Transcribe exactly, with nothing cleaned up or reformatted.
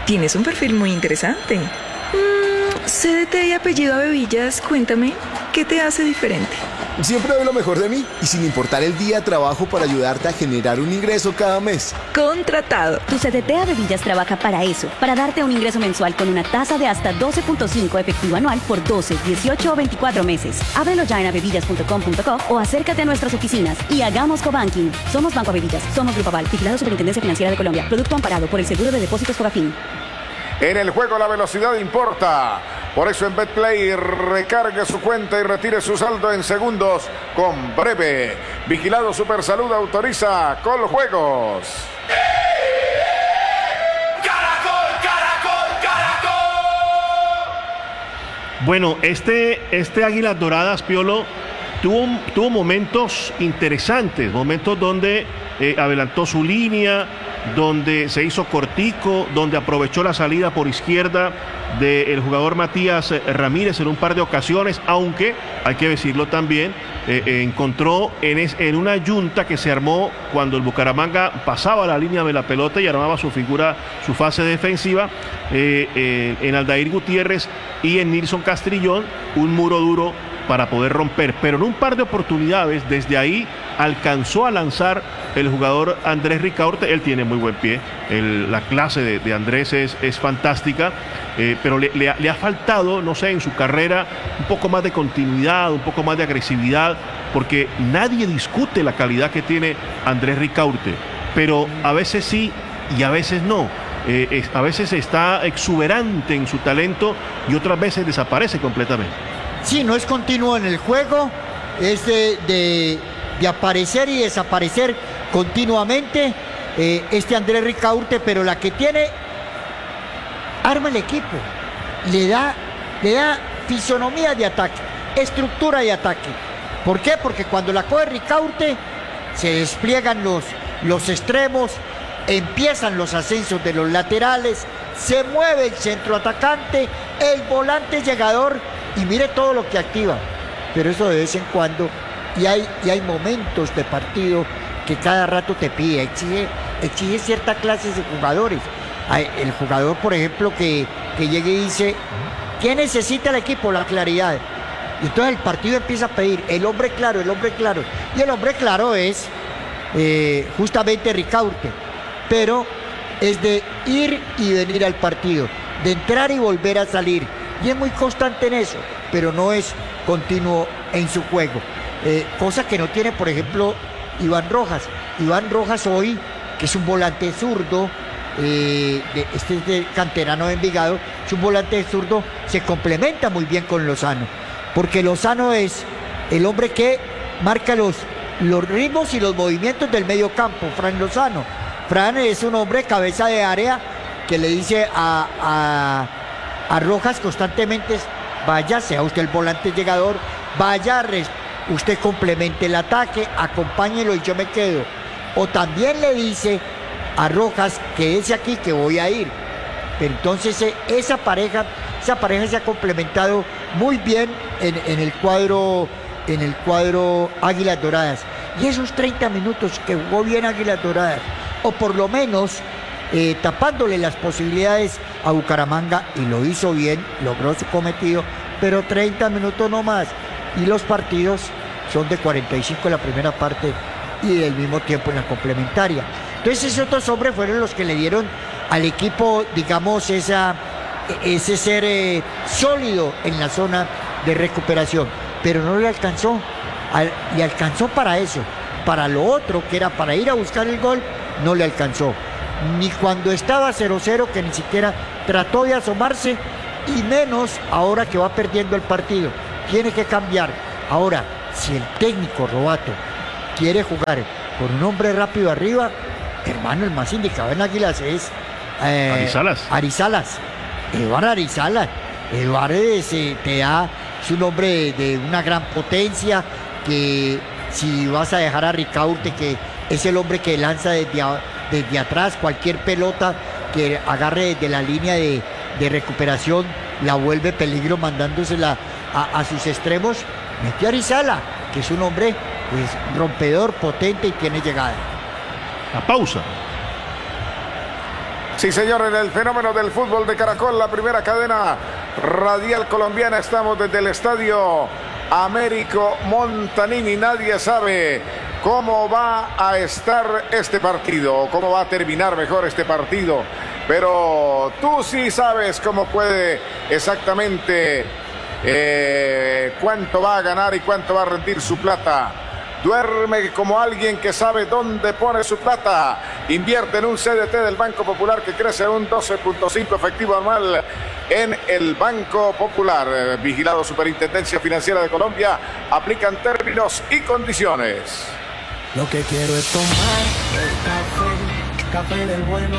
Tienes un perfil muy interesante. Mm, C D T y apellido Abevillas, cuéntame, ¿qué te hace diferente? Siempre doy lo mejor de mí y sin importar el día trabajo para ayudarte a generar un ingreso cada mes. Contratado. Tu C D T Abevillas trabaja para eso, para darte un ingreso mensual con una tasa de hasta doce punto cinco efectivo anual por doce, dieciocho o veinticuatro meses. Ábrelo ya en abevillas punto com punto co o acércate a nuestras oficinas y hagamos cobanking. Somos Banco Abevillas, somos Grupo Aval, vigilado Superintendencia Financiera de Colombia. Producto amparado por el Seguro de Depósitos Fogafín. En el juego la velocidad importa. Por eso en BetPlay recargue su cuenta y retire su saldo en segundos con Breve. Vigilado Supersalud autoriza Coljuegos. Caracol, Caracol, Caracol. Bueno, este, este Águilas Doradas, Piolo, tuvo, tuvo momentos interesantes, momentos donde eh, adelantó su línea, donde se hizo cortico, donde aprovechó la salida por izquierda del jugador Matías Ramírez en un par de ocasiones, aunque, hay que decirlo también, eh, eh, encontró en, es, en una yunta que se armó cuando el Bucaramanga pasaba la línea de la pelota y armaba su figura, su fase defensiva, eh, eh, en Aldair Gutiérrez y en Nilson Castrillón, un muro duro para poder romper, pero en un par de oportunidades desde ahí alcanzó a lanzar el jugador Andrés Ricaurte. Él tiene muy buen pie, el, la clase de, de Andrés es, es fantástica, eh, pero le, le, le ha faltado, no sé, en su carrera un poco más de continuidad, un poco más de agresividad, porque nadie discute la calidad que tiene Andrés Ricaurte, pero a veces sí y a veces no. Eh, es, a veces está exuberante en su talento y otras veces desaparece completamente. Sí, no es continuo en el juego, es de, de, de aparecer y desaparecer continuamente eh, este Andrés Ricaurte, pero la que tiene, arma el equipo, le da, le da fisonomía de ataque, estructura de ataque. ¿Por qué? Porque cuando la coge Ricaurte, se despliegan los, los extremos, empiezan los ascensos de los laterales, se mueve el centro atacante, el volante llegador, y mire todo lo que activa, pero eso de vez en cuando, y hay, y hay momentos de partido que cada rato te pide, exige, exige ciertas clases de jugadores. Hay el jugador, por ejemplo, que, que llegue y dice, ¿qué necesita el equipo? La claridad. Y entonces el partido empieza a pedir, el hombre claro, el hombre claro. Y el hombre claro es eh, justamente Ricaurte, pero es de ir y venir al partido, de entrar y volver a salir. Y es muy constante en eso, pero no es continuo en su juego. Eh, cosa que no tiene, por ejemplo, Iván Rojas. Iván Rojas hoy, que es un volante zurdo, eh, de, este es de canterano de Envigado, es un volante zurdo, se complementa muy bien con Lozano. Porque Lozano es el hombre que marca los, los ritmos y los movimientos del medio campo, Fran Lozano. Fran es un hombre cabeza de área que le dice a... a a Rojas constantemente, vaya, sea usted el volante llegador, vaya, usted complemente el ataque, acompáñelo y yo me quedo. O también le dice a Rojas, quédese aquí que voy a ir. Pero entonces esa pareja, esa pareja se ha complementado muy bien en, en el cuadro, en el cuadro Águilas Doradas. Y esos treinta minutos que jugó bien Águilas Doradas, o por lo menos Eh, tapándole las posibilidades a Bucaramanga, y lo hizo bien, logró su cometido, pero treinta minutos no más, y los partidos son de cuarenta y cinco en la primera parte y del mismo tiempo en la complementaria. Entonces esos otros hombres fueron los que le dieron al equipo, digamos, esa, ese ser eh, sólido en la zona de recuperación, pero no le alcanzó, al, y alcanzó para eso, para lo otro que era para ir a buscar el gol, no le alcanzó. Ni cuando estaba cero cero, que ni siquiera trató de asomarse, y menos ahora que va perdiendo el partido. Tiene que cambiar. Ahora, si el técnico Robato quiere jugar con un hombre rápido arriba, hermano, el más indicado en Águilas es eh, Arizalas. Arizalas. Eduardo Arizalas. Eduardo eh, te da, es un hombre de, de una gran potencia, que si vas a dejar a Ricaurte, que es el hombre que lanza desde a, desde atrás, cualquier pelota que agarre desde la línea de, de recuperación, la vuelve peligro mandándosela a, a sus extremos. Metió a Arizala, que es un hombre pues, rompedor, potente y tiene llegada. La pausa. Sí, señor, en el fenómeno del fútbol de Caracol, la primera cadena radial colombiana. Estamos desde el estadio Américo Montanini. Nadie sabe cómo va a estar este partido, cómo va a terminar mejor este partido. Pero tú sí sabes cómo puede exactamente eh, cuánto va a ganar y cuánto va a rendir su plata. Duerme como alguien que sabe dónde pone su plata. Invierte en un C D T del Banco Popular que crece un doce punto cinco efectivo anual en el Banco Popular. Eh, vigilado Superintendencia Financiera de Colombia. Aplican términos y condiciones. Lo que quiero es tomar el café, café del bueno.